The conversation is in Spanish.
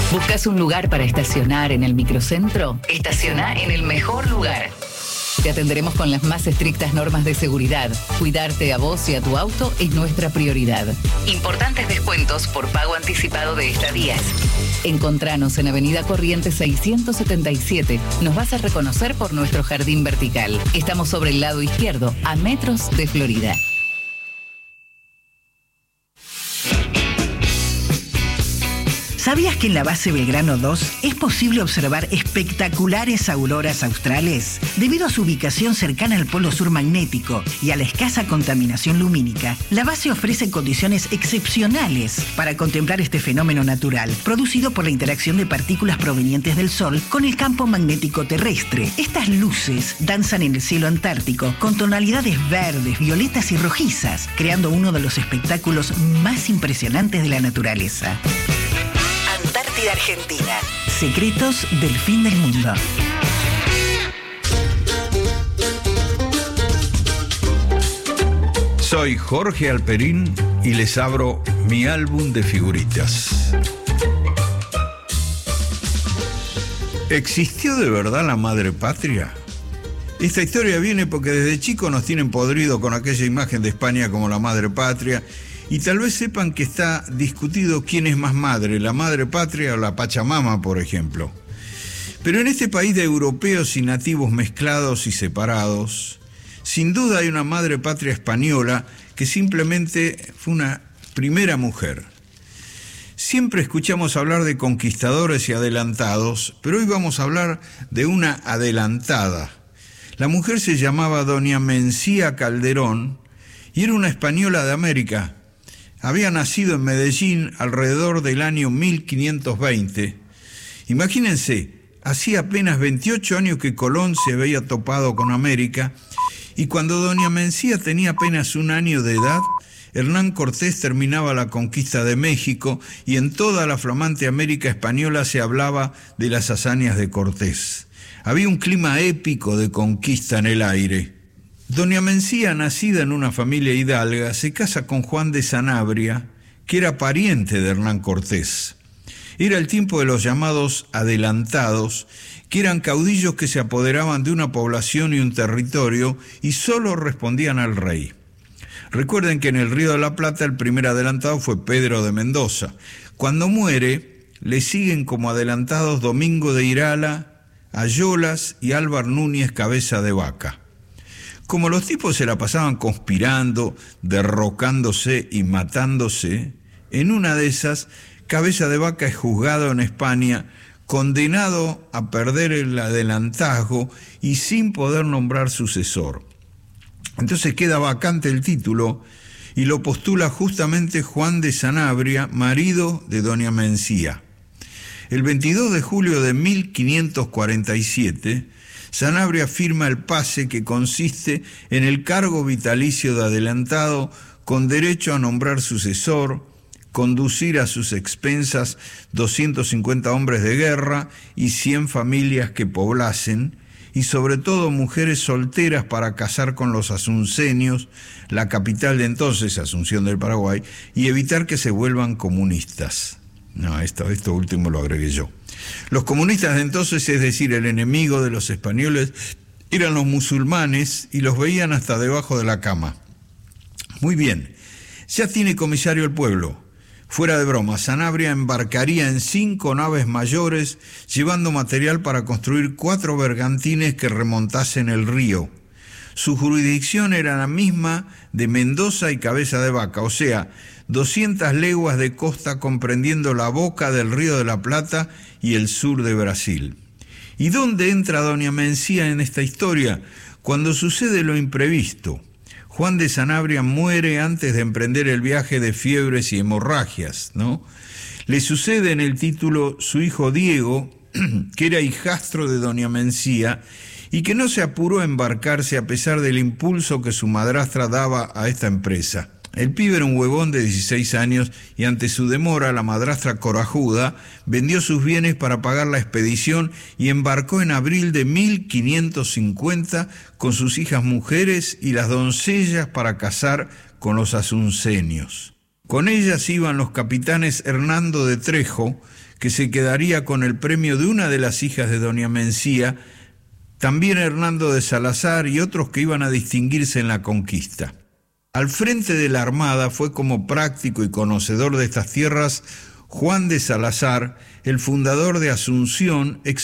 ¿Buscas un lugar para estacionar en el microcentro? Estaciona en el mejor lugar. Te atenderemos con las más estrictas normas de seguridad. Cuidarte a vos y a tu auto es nuestra prioridad. Importantes descuentos por pago anticipado de estadías. Encontranos en Avenida Corrientes 677. Nos vas a reconocer por nuestro jardín vertical. Estamos sobre el lado izquierdo, a metros de Florida. ¿Sabías que en la base Belgrano 2 es posible observar espectaculares auroras australes? Debido a su ubicación cercana al polo sur magnético y a la escasa contaminación lumínica, la base ofrece condiciones excepcionales para contemplar este fenómeno natural, producido por la interacción de partículas provenientes del Sol con el campo magnético terrestre. Estas luces danzan en el cielo antártico con tonalidades verdes, violetas y rojizas, creando uno de los espectáculos más impresionantes de la naturaleza. Antártida Argentina. Secretos del fin del mundo. Soy Jorge Alperín y les abro mi álbum de figuritas. ¿Existió de verdad la madre patria? Esta historia viene porque desde chico nos tienen podrido con aquella imagen de España como la madre patria. Y tal vez sepan que está discutido quién es más madre, la madre patria o la Pachamama, por ejemplo. Pero en este país de europeos y nativos mezclados y separados, sin duda hay una madre patria española que simplemente fue una primera mujer. Siempre escuchamos hablar de conquistadores y adelantados, pero hoy vamos a hablar de una adelantada. La mujer se llamaba Doña Mencía Calderón y era una española de América. Había nacido en Medellín alrededor del año 1520. Imagínense, hacía apenas 28 años que Colón se había topado con América, y cuando doña Mencía tenía apenas un año de edad, Hernán Cortés terminaba la conquista de México, y en toda la flamante América española se hablaba de las hazañas de Cortés. Había un clima épico de conquista en el aire. Doña Mencía, nacida en una familia hidalga, se casa con Juan de Sanabria, que era pariente de Hernán Cortés. Era el tiempo de los llamados adelantados, que eran caudillos que se apoderaban de una población y un territorio y solo respondían al rey. Recuerden que en el Río de la Plata el primer adelantado fue Pedro de Mendoza. Cuando muere, le siguen como adelantados Domingo de Irala, Ayolas y Álvar Núñez Cabeza de Vaca. Como los tipos se la pasaban conspirando, derrocándose y matándose, en una de esas, Cabeza de Vaca es juzgado en España, condenado a perder el adelantazgo y sin poder nombrar sucesor. Entonces queda vacante el título y lo postula justamente Juan de Sanabria, marido de doña Mencía. El 22 de julio de 1547, Sanabria firma el pase que consiste en el cargo vitalicio de adelantado con derecho a nombrar sucesor, conducir a sus expensas 250 hombres de guerra y 100 familias que poblasen, y sobre todo mujeres solteras para casar con los asunceños, la capital de entonces, Asunción del Paraguay, y evitar que se vuelvan comunistas. No, esto último lo agregué yo. Los comunistas de entonces, es decir, el enemigo de los españoles, eran los musulmanes y los veían hasta debajo de la cama. Muy bien, ya tiene comisario el pueblo. Fuera de broma, Sanabria embarcaría en 5 naves mayores, llevando material para construir 4 bergantines que remontasen el río. Su jurisdicción era la misma de Mendoza y Cabeza de Vaca, o sea, 200 leguas de costa comprendiendo la boca del Río de la Plata y el sur de Brasil. ¿Y dónde entra doña Mencía en esta historia? Cuando sucede lo imprevisto. Juan de Sanabria muere antes de emprender el viaje de fiebres y hemorragias, ¿no? Le sucede en el título su hijo Diego, que era hijastro de doña Mencía, y que no se apuró a embarcarse a pesar del impulso que su madrastra daba a esta empresa. El pibe era un huevón de 16 años y ante su demora la madrastra corajuda vendió sus bienes para pagar la expedición y embarcó en abril de 1550 con sus hijas mujeres y las doncellas para casar con los asunceños. Con ellas iban los capitanes Hernando de Trejo, que se quedaría con el premio de una de las hijas de doña Mencía, también Hernando de Salazar y otros que iban a distinguirse en la conquista. Al frente de la Armada fue como práctico y conocedor de estas tierras Juan de Salazar, el fundador de Asunción,